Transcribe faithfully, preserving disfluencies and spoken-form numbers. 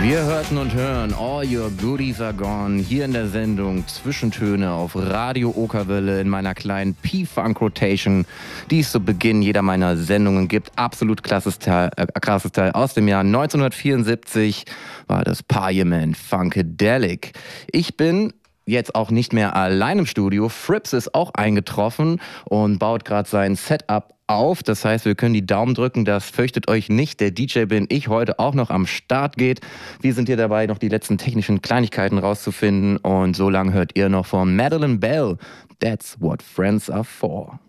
Wir hörten und hören All Your Goodies Are Gone hier in der Sendung Zwischentöne auf Radio Okerwelle in meiner kleinen P-Funk Rotation, die es zu Beginn jeder meiner Sendungen gibt. Absolut krasses Teil, äh, krasses Teil. Aus dem Jahr neunzehnhundertvierundsiebzig war das Parliament Funkadelic. Ich bin jetzt auch nicht mehr allein im Studio. Frips ist auch eingetroffen und baut gerade sein Setup auf. Das heißt, wir können die Daumen drücken, das fürchtet euch nicht. Der D J bin ich heute auch noch am Start geht. Wir sind hier dabei, noch die letzten technischen Kleinigkeiten rauszufinden. Und so lange hört ihr noch von Madeleine Bell. That's what friends are for.